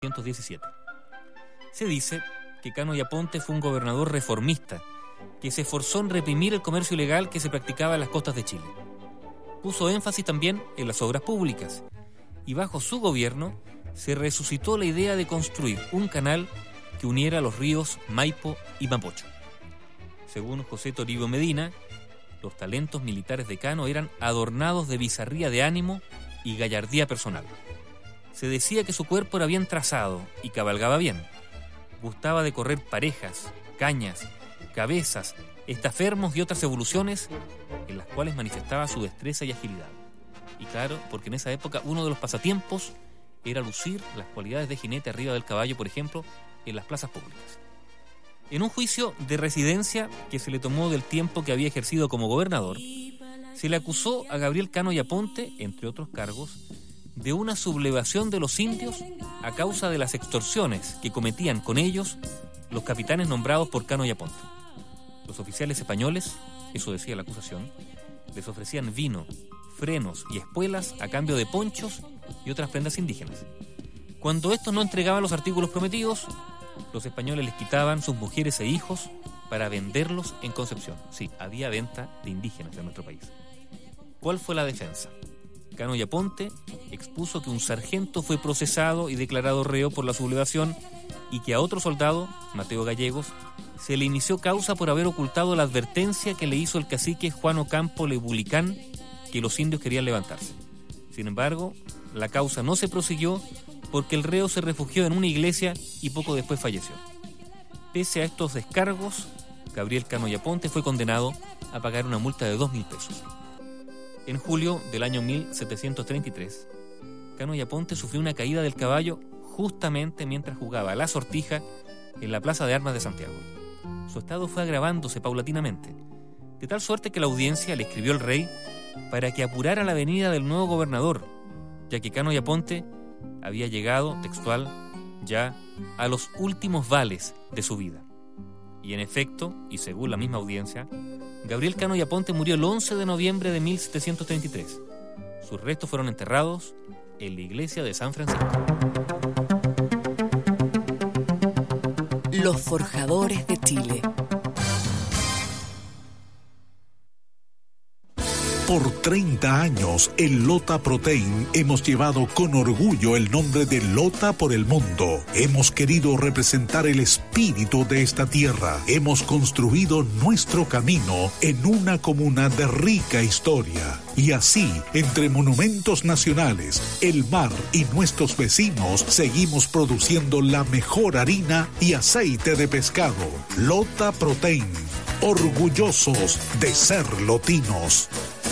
1917. Se dice que Cano y Aponte fue un gobernador reformista que se esforzó en reprimir el comercio ilegal que se practicaba en las costas de Chile. Puso énfasis también en las obras públicas y bajo su gobierno se resucitó la idea de construir un canal que uniera los ríos Maipo y Mapocho. Según José Toribio Medina, los talentos militares de Cano eran adornados de bizarría de ánimo y gallardía personal. Se decía que su cuerpo era bien trazado y cabalgaba bien. Gustaba de correr parejas, cañas, cabezas, estafermos y otras evoluciones en las cuales manifestaba su destreza y agilidad. Y claro, porque en esa época uno de los pasatiempos era lucir las cualidades de jinete arriba del caballo, por ejemplo, en las plazas públicas. En un juicio de residencia que se le tomó del tiempo que había ejercido como gobernador, se le acusó a Gabriel Cano y Aponte, entre otros cargos, de una sublevación de los indios a causa de las extorsiones que cometían con ellos los capitanes nombrados por Cano y Aponte. Los oficiales españoles, eso decía la acusación, les ofrecían vino, frenos y espuelas a cambio de ponchos y otras prendas indígenas. Cuando estos no entregaban los artículos prometidos, los españoles les quitaban sus mujeres e hijos para venderlos en Concepción. Sí, había venta de indígenas en nuestro país. ¿Cuál fue la defensa? Cano y Aponte expuso que un sargento fue procesado y declarado reo por la sublevación y que a otro soldado, Mateo Gallegos, se le inició causa por haber ocultado la advertencia que le hizo el cacique Juan Ocampo Lebulicán que los indios querían levantarse. Sin embargo, la causa no se prosiguió porque el reo se refugió en una iglesia y poco después falleció. Pese a estos descargos, Gabriel Cano y Aponte fue condenado a pagar una multa de 2.000 pesos. En julio del año 1733, Cano y Aponte sufrió una caída del caballo justamente mientras jugaba a la sortija en la Plaza de Armas de Santiago. Su estado fue agravándose paulatinamente, de tal suerte que la audiencia le escribió al rey para que apurara la venida del nuevo gobernador, ya que Cano y Aponte había llegado, textual, ya a los últimos vales de su vida. Y en efecto, y según la misma audiencia, Gabriel Cano y Aponte murió el 11 de noviembre de 1733. Sus restos fueron enterrados en la iglesia de San Francisco. Los forjadores de Chile. Por 30 años, en Lota Protein hemos llevado con orgullo el nombre de Lota por el mundo. Hemos querido representar el espíritu de esta tierra. Hemos construido nuestro camino en una comuna de rica historia. Y así, entre monumentos nacionales, el mar y nuestros vecinos, seguimos produciendo la mejor harina y aceite de pescado. Lota Protein, orgullosos de ser lotinos.